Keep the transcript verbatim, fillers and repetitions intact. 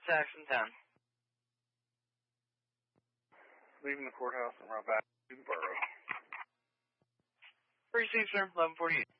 Saxon ten. Leaving the courthouse and route back to the borough. Received, sir. eleven forty-eight.